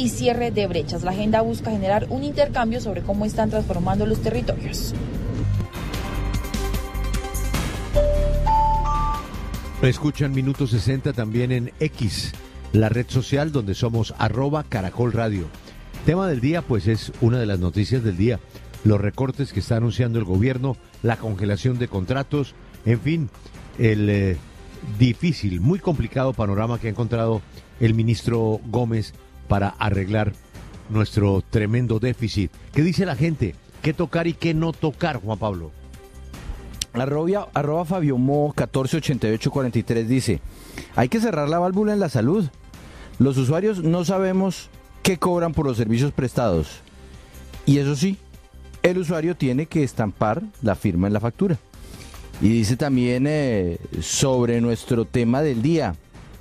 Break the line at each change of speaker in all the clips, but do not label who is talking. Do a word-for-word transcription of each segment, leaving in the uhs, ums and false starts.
y cierre de brechas. La agenda busca generar un intercambio sobre cómo están transformando los territorios.
Escuchan Minuto sesenta también en X, la red social donde somos arroba Caracol Radio. Tema del día, pues es una de las noticias del día. Los recortes que está anunciando el gobierno, la congelación de contratos, en fin, el eh, difícil, muy complicado panorama que ha encontrado el ministro Gómez para arreglar nuestro tremendo déficit. ¿Qué dice la gente? ¿Qué tocar y qué no tocar, Juan Pablo?
Arroba, arroba Fabio Mo catorce ochenta y ocho cuarenta y tres dice: hay que cerrar la válvula en la salud. Los usuarios no sabemos qué cobran por los servicios prestados. Y eso sí, el usuario tiene que estampar la firma en la factura. Y dice también eh, sobre nuestro tema del día.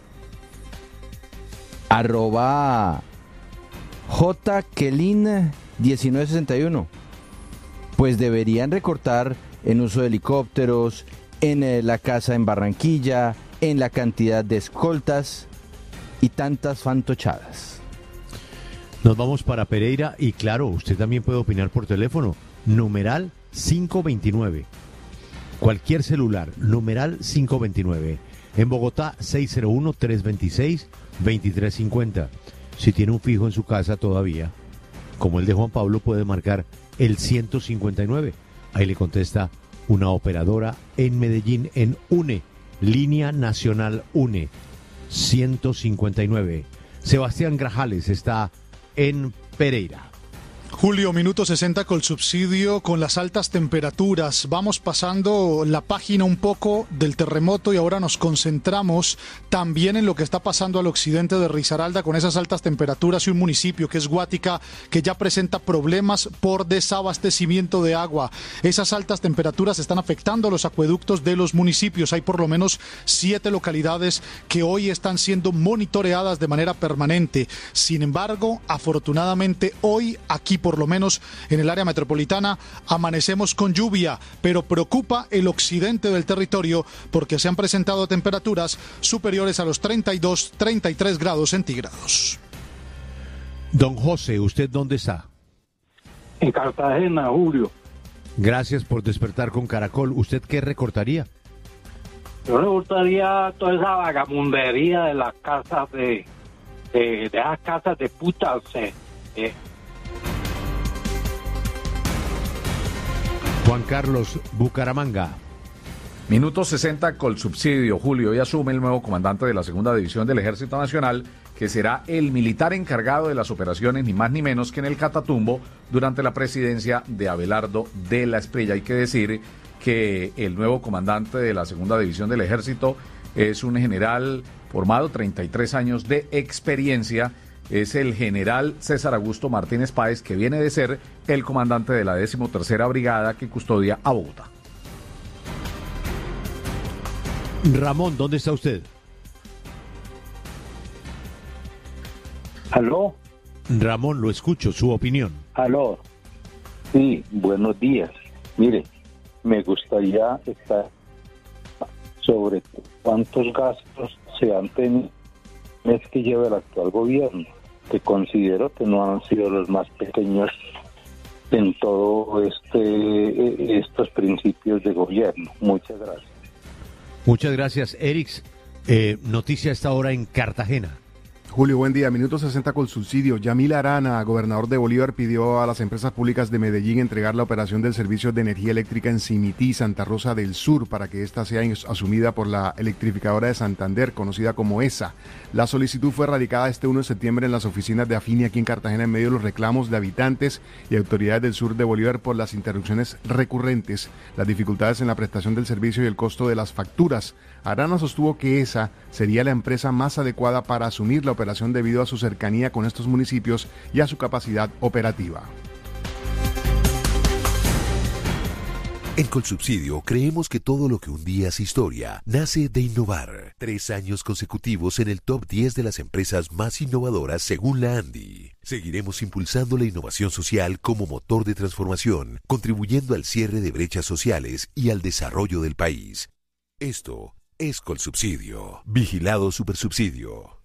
Arroba J Kelin diecinueve sesenta y uno. Pues deberían recortar en uso de helicópteros, en eh, la casa en Barranquilla, en la cantidad de escoltas y tantas fantochadas.
Nos vamos para Pereira y claro, usted también puede opinar por teléfono. Numeral quinientos veintinueve. Cualquier celular, numeral quinientos veintinueve. En Bogotá, seis cero uno, tres dos seis, dos tres cinco cero. Si tiene un fijo en su casa todavía, como el de Juan Pablo, puede marcar el ciento cincuenta y nueve. Ahí le contesta una operadora en Medellín, en UNE, Línea Nacional UNE, ciento cincuenta y nueve. Sebastián Grajales está en Pereira.
Julio, minuto sesenta con subsidio, con las altas temperaturas. Vamos pasando la página un poco del terremoto y ahora nos concentramos también en lo que está pasando al occidente de Risaralda con esas altas temperaturas y un municipio que es Guática que ya presenta problemas por desabastecimiento de agua. Esas altas temperaturas están afectando los acueductos de los municipios. Hay por lo menos siete localidades que hoy están siendo monitoreadas de manera permanente. Sin embargo, afortunadamente hoy aquí por lo menos en el área metropolitana amanecemos con lluvia, pero preocupa el occidente del territorio porque se han presentado temperaturas superiores a los treinta y dos, treinta y tres grados centígrados.
Don José, ¿usted dónde está?
En Cartagena, Julio.
Gracias por despertar con Caracol. ¿Usted qué recortaría?
Yo recortaría toda esa vagamundería de las casas de, de, de esas casas de putas, eh, eh.
Juan Carlos, Bucaramanga.
Minuto sesenta con subsidio. Julio, hoy asume el nuevo comandante de la segunda división del Ejército Nacional, que será el militar encargado de las operaciones ni más ni menos que en el Catatumbo durante la presidencia de Abelardo de la Espriella. Hay que decir que el nuevo comandante de la segunda división del Ejército es un general formado, treinta y tres años de experiencia. Es el general César Augusto Martínez Páez, que viene de ser el comandante de la decimotercera brigada que custodia a Bogotá.
Ramón, ¿dónde está usted?
¿Aló?
Ramón, lo escucho, su opinión.
¿Aló? Sí, buenos días. Mire, me gustaría estar sobre cuántos gastos se han tenido es que lleva el actual gobierno, que considero que no han sido los más pequeños en todo este estos principios de gobierno. Muchas gracias.
Muchas gracias, Erix. Eh, noticia a esta hora en Cartagena.
Julio, buen día. Minuto sesenta con subsidio. Yamil Arana, gobernador de Bolívar, pidió a las empresas públicas de Medellín entregar la operación del servicio de energía eléctrica en Simití, Santa Rosa del Sur, para que ésta sea asumida por la electrificadora de Santander, conocida como ESA. La solicitud fue radicada este primero de septiembre en las oficinas de Afini aquí en Cartagena en medio de los reclamos de habitantes y autoridades del sur de Bolívar por las interrupciones recurrentes, las dificultades en la prestación del servicio y el costo de las facturas. Arana sostuvo que ESA sería la empresa más adecuada para asumir la operación debido a su cercanía con estos municipios y a su capacidad operativa.
En Colsubsidio creemos que todo lo que un día es historia nace de innovar. Tres años consecutivos en el top diez de las empresas más innovadoras según la ANDI. Seguiremos impulsando la innovación social como motor de transformación, contribuyendo al cierre de brechas sociales y al desarrollo del país. Esto es Colsubsidio. Vigilado Supersubsidio.